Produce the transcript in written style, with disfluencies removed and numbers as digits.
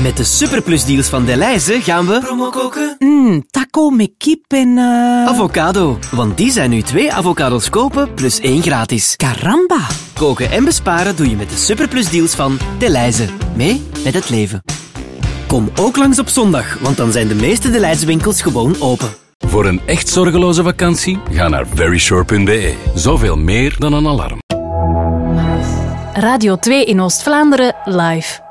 Met de superplusdeals van Delhaize gaan we promo koken. Taco met kip en... Avocado, want die zijn nu 2 avocados kopen plus 1 gratis. Caramba. Koken en besparen doe je met de superplusdeals van Delhaize. Mee met het leven. Kom ook langs op zondag, want dan zijn de meeste Delhaize winkels gewoon open. Voor een echt zorgeloze vakantie, ga naar veryshore.be. Zoveel meer dan een alarm. Radio 2 in Oost-Vlaanderen live.